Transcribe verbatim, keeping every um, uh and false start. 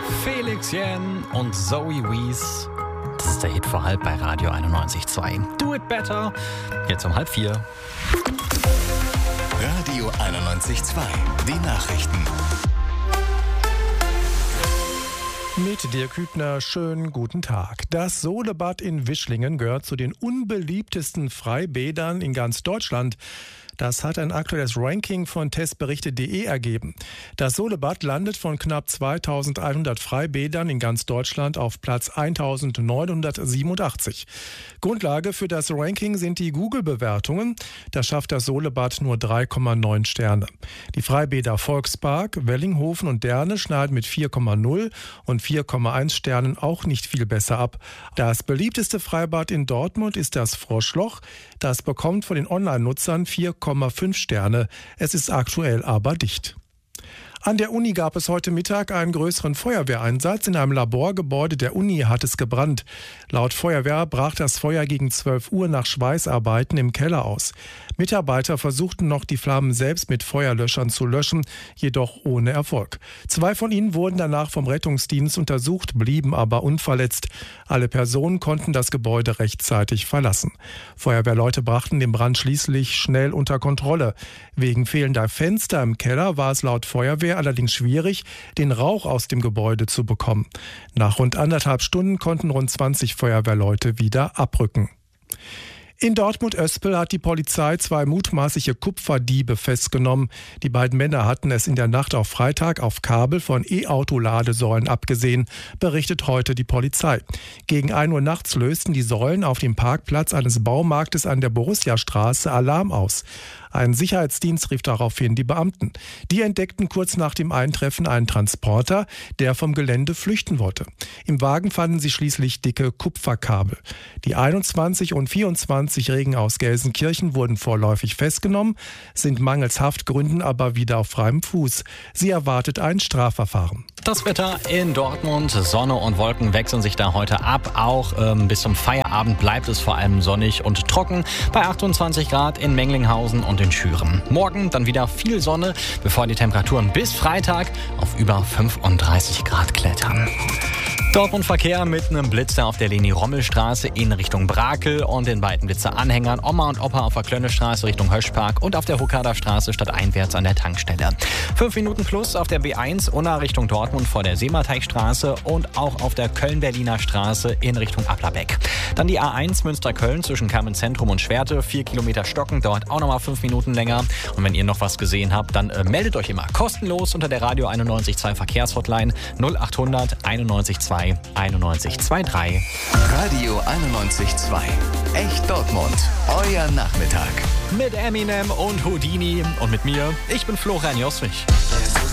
Felix Jen und Zoe Wees. Das ist der Hit vor halb bei Radio einundneunzig Komma zwei. Do it better. Jetzt um halb vier. Radio einundneunzig Komma zwei. Die Nachrichten. Mit Dirk Hübner, schönen guten Tag. Das Solebad in Wischlingen gehört zu den unbeliebtesten Freibädern in ganz Deutschland. Das hat ein aktuelles Ranking von testberichte punkt de ergeben. Das Solebad landet von knapp zweitausendeinhundert Freibädern in ganz Deutschland auf Platz eintausendneunhundertsiebenundachtzig. Grundlage für das Ranking sind die Google-Bewertungen. Da schafft das Solebad nur drei Komma neun Sterne. Die Freibäder Volkspark, Wellinghofen und Derne schneiden mit vier Komma null und vier Komma eins Sternen auch nicht viel besser ab. Das beliebteste Freibad in Dortmund ist das Froschloch. Das bekommt von den Online-Nutzern vier Komma fünf Sterne. Es ist aktuell aber dicht. An der Uni gab es heute Mittag einen größeren Feuerwehreinsatz. In einem Laborgebäude der Uni hat es gebrannt. Laut Feuerwehr brach das Feuer gegen zwölf Uhr nach Schweißarbeiten im Keller aus. Mitarbeiter versuchten noch, die Flammen selbst mit Feuerlöschern zu löschen, jedoch ohne Erfolg. Zwei von ihnen wurden danach vom Rettungsdienst untersucht, blieben aber unverletzt. Alle Personen konnten das Gebäude rechtzeitig verlassen. Feuerwehrleute brachten den Brand schließlich schnell unter Kontrolle. Wegen fehlender Fenster im Keller war es laut Feuerwehr allerdings schwierig, den Rauch aus dem Gebäude zu bekommen. Nach rund anderthalb Stunden konnten rund zwanzig Feuerwehrleute wieder abrücken. In Dortmund-Oespel hat die Polizei zwei mutmaßliche Kupferdiebe festgenommen. Die beiden Männer hatten es in der Nacht auf Freitag auf Kabel von E-Auto-Ladesäulen abgesehen, berichtet heute die Polizei. Gegen ein Uhr nachts lösten die Säulen auf dem Parkplatz eines Baumarktes an der Borussiastraße Alarm aus. Ein Sicherheitsdienst rief daraufhin die Beamten. Die entdeckten kurz nach dem Eintreffen einen Transporter, der vom Gelände flüchten wollte. Im Wagen fanden sie schließlich dicke Kupferkabel. Die einundzwanzig- und vierundzwanzigjährigen aus Gelsenkirchen wurden vorläufig festgenommen, sind mangels Haftgründen aber wieder auf freiem Fuß. Sie erwartet ein Strafverfahren. Das Wetter in Dortmund, Sonne und Wolken wechseln sich da heute ab. Auch ähm, bis zum Feierabend bleibt es vor allem sonnig und trocken bei achtundzwanzig Grad in Menglinghausen und in Schüren. Morgen dann wieder viel Sonne, bevor die Temperaturen bis Freitag auf über fünfunddreißig Grad klettern. Dortmund-Verkehr mit einem Blitzer auf der Leni-Rommel-Straße in Richtung Brakel und den beiden Blitzer-Anhängern Oma und Opa auf der Klönnestraße Richtung Höschpark und auf der Huckader-Straße stadteinwärts an der Tankstelle. Fünf Minuten plus auf der B eins Unna Richtung Dortmund vor der Seemarteigstraße und auch auf der Köln-Berliner Straße in Richtung Applerbeck. Dann die A eins Münster-Köln zwischen Kamenz-Zentrum und Schwerte, vier Kilometer Stocken, dauert auch nochmal fünf Minuten länger. Und wenn ihr noch was gesehen habt, dann äh, meldet euch immer kostenlos unter der Radio einundneunzig Komma zwei Verkehrshotline null achthundert einundneunzig Komma zwei einundneunzig Komma drei. Radio einundneunzig Komma zwei. Echt Dortmund. Euer Nachmittag. Mit Eminem und Houdini und mit mir. Ich bin Florian Joswig.